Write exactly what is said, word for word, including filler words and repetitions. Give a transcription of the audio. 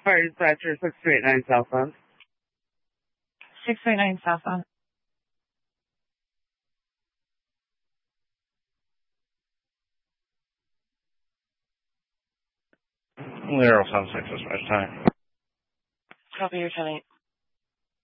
Fire dispatcher, six three eight nine southbound. six three nine southbound. Zero seven six dispatch time. Copy your ten eight.